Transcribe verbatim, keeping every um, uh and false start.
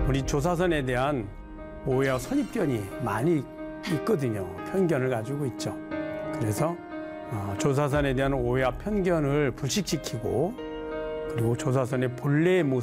우리 조사선에 대한 오해와 선입견이 많이 있거든요. 편견을 가지고 있죠. 그래서 어, 조사선에 대한 오해와 편견을 불식시키고 그리고 조사선의 본래의 모습